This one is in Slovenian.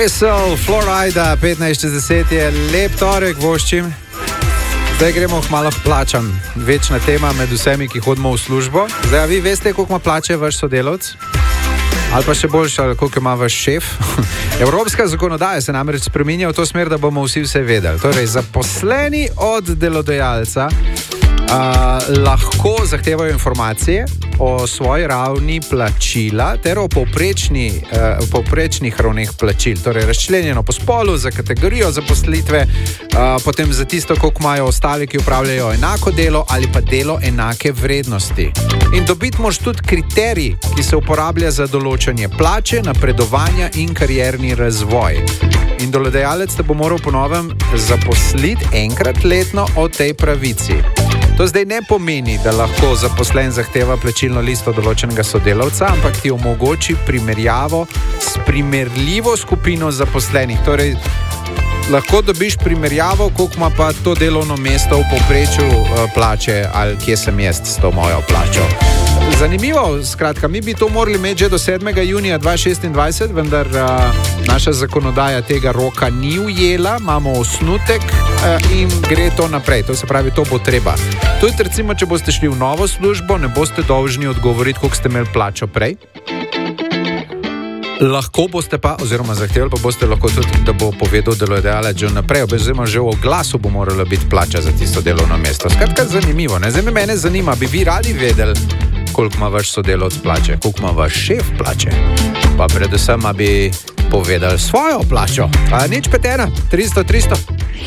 Whistle, Florida, 15:10 je lep torek, voščim. Zdaj gremo malo k plačam. Večna tema med vsemi, ki hodimo v službo. Zdaj, a vi veste, koliko ima plače vaš sodelavc? Ali pa še boljše, koliko ima vaš šef? Evropska zakonodaja se namreč spreminja v to smer, da bomo vsi vse vedeli. Torej, zaposleni od delodajalca lahko zahtevajo informacije o svoji ravni plačila ter o povprečnih ravneh plačil. Torej, razčlenjeno po spolu, za kategorijo zaposlitve, potem za tisto, koliko imajo ostali, ki upravljajo enako delo ali pa delo enake vrednosti. In dobiti moraš tudi kriterij, ki se uporablja za določanje plače, napredovanja in karierni razvoj. In delodajalec te bo moral po novem zaposliti enkrat letno o tej pravici. To zdaj ne pomeni, da lahko zaposlen zahteva plačilno listo določenega sodelavca, ampak ti omogoči primerjavo s primerljivo skupino zaposlenih. Torej, lahko dobiš primerjavo, koliko ima pa to delovno mesto v povprečju plače ali kje sem jaz s to mojo plačo. Zanimivo, skratka, mi bi to morali imeti že do 7. junija 2026, vendar naša zakonodaja tega roka ni ujela, imamo osnutek in gre to naprej, to se pravi, to bo treba. Tudi recimo, če boste šli v novo službo, ne boste dolžni odgovoriti, koliko ste imeli plačo prej. Lahko boste pa, oziroma zahtevali pa boste lahko tudi, da bo povedal delodajalec že naprej, oziroma že v oglasu bo morala biti plača za tisto delovno mesto. Skratka, zanimivo, ne? Zdaj mene zanima, bi vi radi vedeli, koliko ima vaš sodelavec plače, koliko ima vaš šef plače, pa predvsem bi povedali svojo plačo. Nič petena, 300.